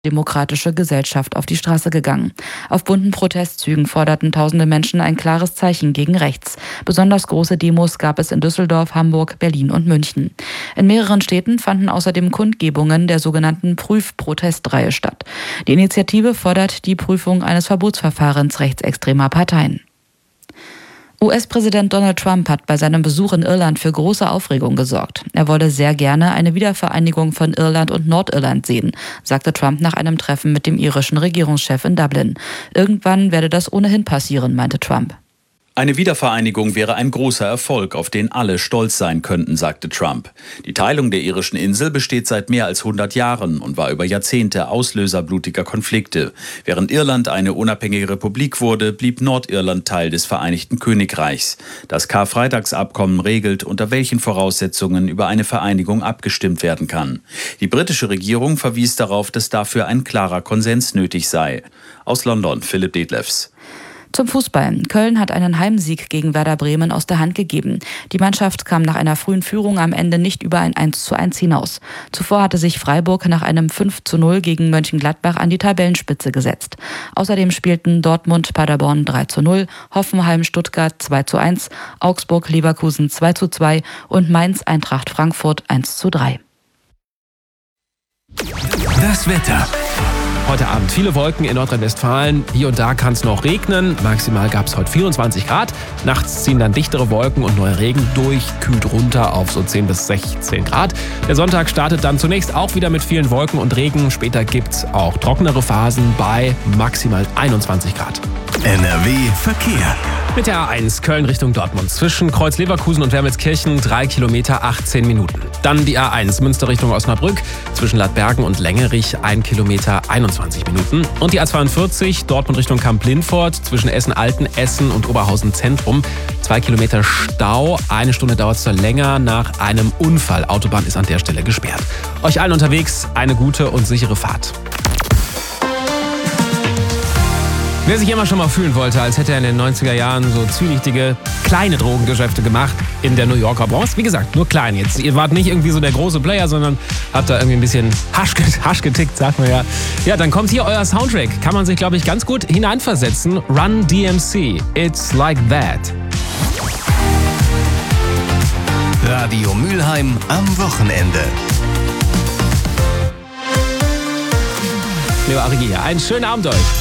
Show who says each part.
Speaker 1: demokratische Gesellschaft auf die Straße gegangen. Auf bunten Protestzügen forderten tausende Menschen ein klares Zeichen gegen rechts. Besonders große Demos gab es in Düsseldorf, Hamburg, Berlin und München. In mehreren Städten fanden außerdem Kundgebungen der sogenannten Prüf-Protestreihe statt. Die Initiative fordert die Prüfung eines Verbotsverfahrens rechtsextremer Parteien. US-Präsident Donald Trump hat bei seinem Besuch in Irland für große Aufregung gesorgt. Er wolle sehr gerne eine Wiedervereinigung von Irland und Nordirland sehen, sagte Trump nach einem Treffen mit dem irischen Regierungschef in Dublin. Irgendwann werde das ohnehin passieren, meinte Trump.
Speaker 2: Eine Wiedervereinigung wäre ein großer Erfolg, auf den alle stolz sein könnten, sagte Trump. Die Teilung der irischen Insel besteht seit mehr als 100 Jahren und war über Jahrzehnte Auslöser blutiger Konflikte. Während Irland eine unabhängige Republik wurde, blieb Nordirland Teil des Vereinigten Königreichs. Das Karfreitagsabkommen regelt, unter welchen Voraussetzungen über eine Vereinigung abgestimmt werden kann. Die britische Regierung verwies darauf, dass dafür ein klarer Konsens nötig sei. Aus London, Philipp Detlefs.
Speaker 1: Zum Fußball. Köln hat einen Heimsieg gegen Werder Bremen aus der Hand gegeben. Die Mannschaft kam nach einer frühen Führung am Ende nicht über ein 1:1 hinaus. Zuvor hatte sich Freiburg nach einem 5:0 gegen Mönchengladbach an die Tabellenspitze gesetzt. Außerdem spielten Dortmund Paderborn 3:0, Hoffenheim Stuttgart 2:1, Augsburg Leverkusen 2:2 und Mainz Eintracht Frankfurt 1:3.
Speaker 3: Das Wetter. Heute Abend viele Wolken in Nordrhein-Westfalen. Hier und da kann es noch regnen. Maximal gab es heute 24 Grad. Nachts ziehen dann dichtere Wolken und neuer Regen durch. Kühlt runter auf so 10 bis 16 Grad. Der Sonntag startet dann zunächst auch wieder mit vielen Wolken und Regen. Später gibt es auch trockenere Phasen bei maximal 21 Grad.
Speaker 4: NRW Verkehr.
Speaker 3: Mit der A1 Köln Richtung Dortmund zwischen Kreuz Leverkusen und Wermelskirchen 3 Kilometer 18 Minuten. Dann die A1 Münster Richtung Osnabrück zwischen Ladbergen und Längerich 1 Kilometer 21 Minuten. Und die A42 Dortmund Richtung Kamp-Lindfort zwischen Essen-Alten, Essen und Oberhausen Zentrum 2 Kilometer Stau. 1 Stunde dauert es da länger nach einem Unfall. Autobahn ist an der Stelle gesperrt. Euch allen unterwegs eine gute und sichere Fahrt. Wer sich immer schon mal fühlen wollte, als hätte er in den 90er Jahren so zwielichtige kleine Drogengeschäfte gemacht in der New Yorker Bronx. Wie gesagt, nur klein jetzt. Ihr wart nicht irgendwie so der große Player, sondern habt da irgendwie ein bisschen Hasch getickt, sagt man ja. Ja, dann kommt hier euer Soundtrack. Kann man sich, glaube ich, ganz gut hineinversetzen. Run DMC, It's Like That.
Speaker 4: Radio Mülheim am Wochenende.
Speaker 3: Leo Arigi hier. Einen schönen Abend euch.